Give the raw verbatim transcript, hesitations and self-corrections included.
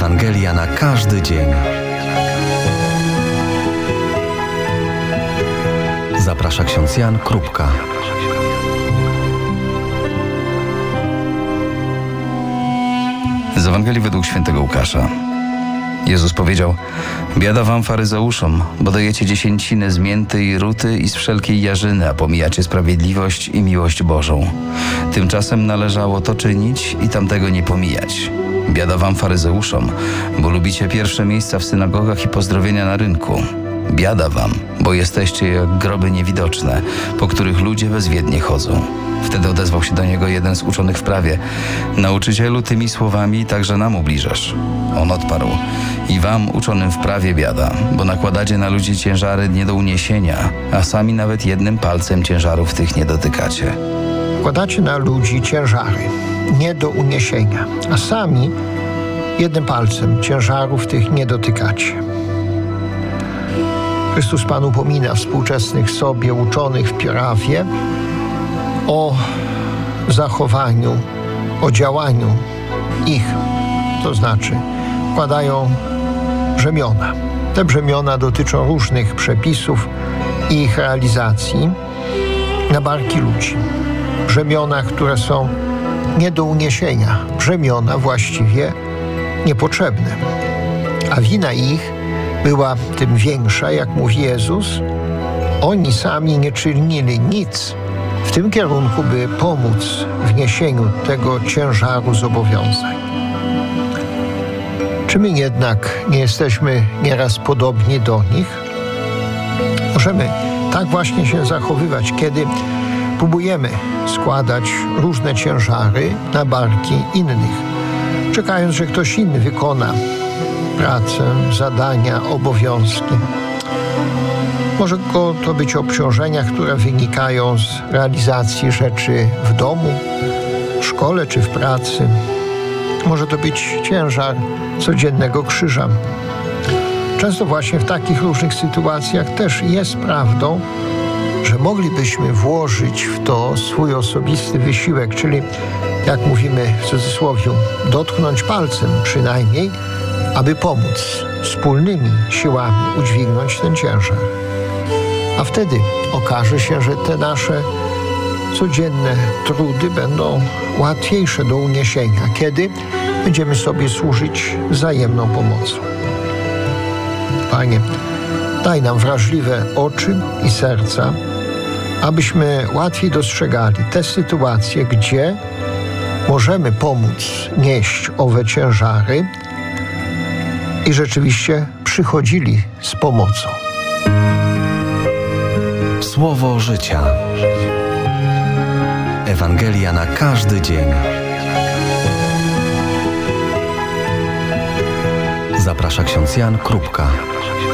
Ewangelia na każdy dzień. Zaprasza ksiądz Jan Krupka. Z Ewangelii według świętego Łukasza. Jezus powiedział: biada wam, faryzeuszom, bo dajecie dziesięciny z mięty i ruty i z wszelkiej jarzyny, a pomijacie sprawiedliwość i miłość Bożą. Tymczasem należało to czynić i tamtego nie pomijać. Biada wam, faryzeuszom, bo lubicie pierwsze miejsca w synagogach i pozdrowienia na rynku. Biada wam, bo jesteście jak groby niewidoczne, po których ludzie bezwiednie chodzą. Wtedy odezwał się do niego jeden z uczonych w prawie: nauczycielu, tymi słowami także nam ubliżasz. On odparł: i wam, uczonym w prawie, biada, bo nakładacie na ludzi ciężary nie do uniesienia, a sami nawet jednym palcem ciężarów tych nie dotykacie. Nakładacie na ludzi ciężary nie do uniesienia, a sami jednym palcem ciężarów tych nie dotykacie. Chrystus Pan upomina współczesnych sobie uczonych w prawie o zachowaniu, o działaniu ich, to znaczy wkładają brzemiona. Te brzemiona dotyczą różnych przepisów i ich realizacji na barki ludzi. Brzemiona, które są nie do uniesienia, brzemiona właściwie niepotrzebne. A wina ich była tym większa, jak mówi Jezus. Oni sami nie czynili nic w tym kierunku, by pomóc w niesieniu tego ciężaru zobowiązań. Czy my jednak nie jesteśmy nieraz podobni do nich? Możemy tak właśnie się zachowywać, kiedy próbujemy składać różne ciężary na barki innych, czekając, że ktoś inny wykona pracę, zadania, obowiązki. Może to być obciążenia, które wynikają z realizacji rzeczy w domu, w szkole czy w pracy. Może to być ciężar codziennego krzyża. Często właśnie w takich różnych sytuacjach też jest prawdą, że moglibyśmy włożyć w to swój osobisty wysiłek, czyli, jak mówimy w cudzysłowie, dotknąć palcem przynajmniej, aby pomóc wspólnymi siłami udźwignąć ten ciężar. A wtedy okaże się, że te nasze codzienne trudy będą łatwiejsze do uniesienia, kiedy będziemy sobie służyć wzajemną pomocą. Panie, daj nam wrażliwe oczy i serca, abyśmy łatwiej dostrzegali te sytuacje, gdzie możemy pomóc nieść owe ciężary i rzeczywiście przychodzili z pomocą. Słowo życia. Ewangelia na każdy dzień. Zaprasza ksiądz Jan Krupka.